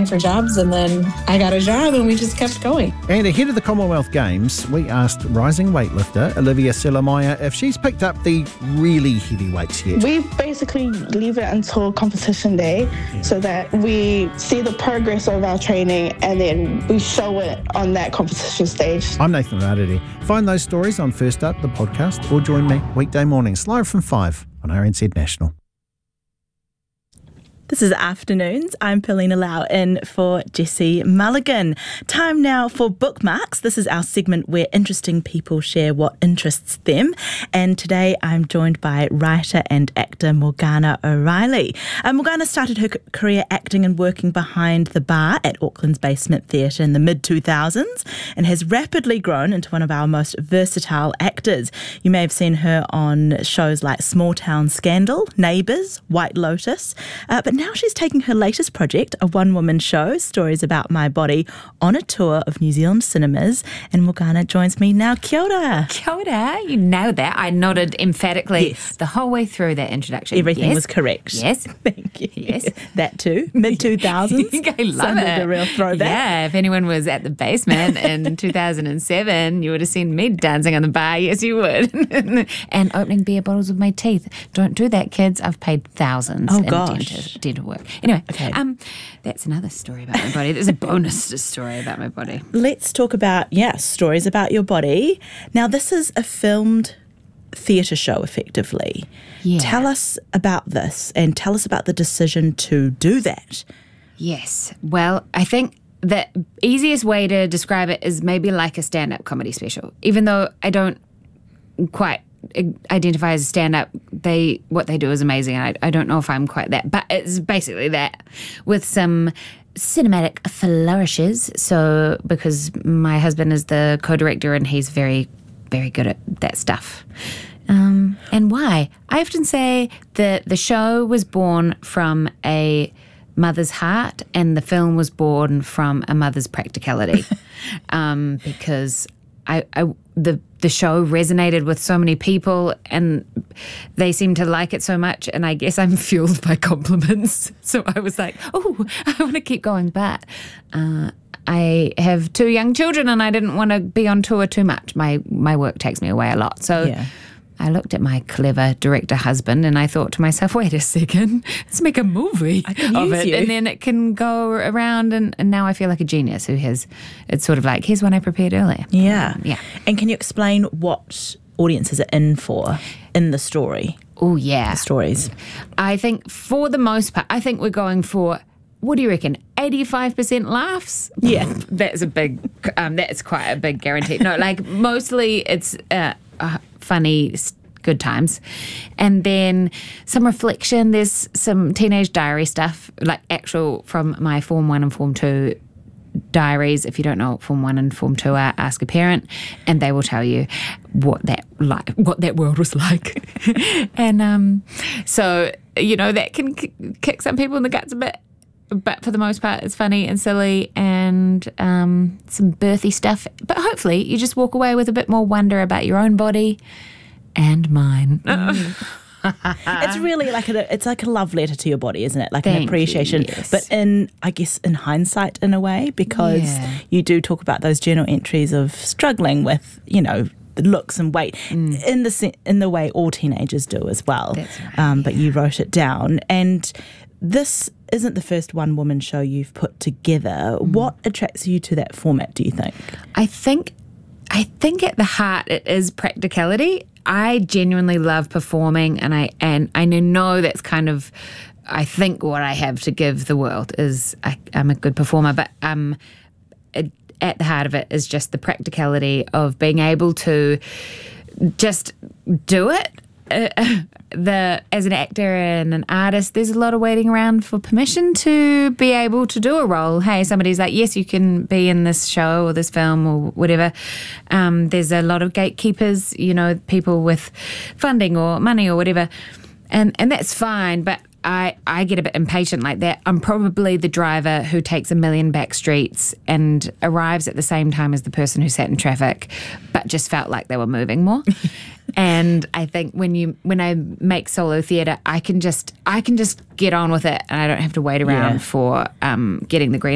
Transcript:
applying for jobs, and then I got a job and we just kept going. And ahead of the Commonwealth Games, we asked rising weightlifter Olivia Selamaya if she's picked up the really heavy weights yet. We basically leave it until competition day so that we see the progress of our training and then we show it on that competition stage. I'm Nathan Rarere. Find those stories on First Up, the podcast, or join me weekday mornings live from 5 on RNZ National. This is Afternoons. I'm Paulina Lau in for Jessie Mulligan. Time now for Bookmarks. This is our segment where interesting people share what interests them. And today I'm joined by writer and actor Morgana O'Reilly. Morgana started her career acting and working behind the bar at Auckland's Basement Theatre in the mid-2000s and has rapidly grown into one of our most versatile actors. You may have seen her on shows like Small Town Scandal, Neighbours, White Lotus, but now she's taking her latest project, a one-woman show, Stories About My Body, on a tour of New Zealand cinemas. And Morgana joins me now. Kia ora. Kia ora. You nailed that. I nodded emphatically the whole way through that introduction. Everything was correct. Yes. Thank you. Yes. That too. Mid-2000s. I love it. A real throwback. Yeah. If anyone was at the basement in 2007, you would have seen me dancing on the bar. Yes, you would. And opening beer bottles with my teeth. Don't do that, kids. I've paid thousands in dental work. Anyway, that's another story about my body. There's a bonus story about my body. Let's talk about, stories about your body. Now, this is a filmed theatre show, effectively. Yeah. Tell us about this and tell us about the decision to do that. Yes. Well, I think the easiest way to describe it is maybe like a stand-up comedy special. Even though I don't quite identify as a stand-up, what they do is amazing, and I don't know if I'm quite that, but it's basically that with some cinematic flourishes. So because my husband is the co-director and he's very, very good at that stuff. And why? I often say that the show was born from a mother's heart and the film was born from a mother's practicality. Because the show resonated with so many people and they seem to like it so much, and I guess I'm fueled by compliments. So I was like, I want to keep going, but I have 2 young children and I didn't want to be on tour too much. My work takes me away a lot. So I looked at my clever director husband and I thought to myself, wait a second, let's make a movie of it. And then it can go around and now I feel like a genius who has, it's sort of like, here's one I prepared earlier. Yeah. Yeah. And can you explain what audiences are in for in the story? Oh, yeah. The stories. I think for the most part, I think we're going for, what do you reckon, 85% laughs? Yeah. That's quite a big guarantee. No, like mostly it's funny, good times. And then some reflection. There's some teenage diary stuff, like actual from my Form 1 and Form 2 diaries. If you don't know what Form 1 and Form 2 are, ask a parent and they will tell you what that world was like. And so, that can kick some people in the guts a bit. But for the most part, it's funny and silly and some birthy stuff. But hopefully you just walk away with a bit more wonder about your own body and mine. It's really like it's like a love letter to your body, isn't it? Like Thank an appreciation. you, yes. But in hindsight, in a way, because you do talk about those journal entries of struggling with, the looks and weight in the way all teenagers do as well. That's right, But you wrote it down. And this isn't the first one-woman show you've put together. What attracts you to that format, do you think? I think at the heart it is practicality. I genuinely love performing, and I know that's kind of, I think what I have to give the world is I'm a good performer, but at the heart of it is just the practicality of being able to just do it. As an actor and an artist, there's a lot of waiting around for permission to be able to do a role. Hey, somebody's like, yes, you can be in this show or this film or whatever. There's a lot of gatekeepers, people with funding or money or whatever. And that's fine, but I get a bit impatient like that. I'm probably the driver who takes 1 million back streets and arrives at the same time as the person who sat in traffic, but just felt like they were moving more. And I think when I make solo theatre, I can just get on with it, and I don't have to wait around for getting the green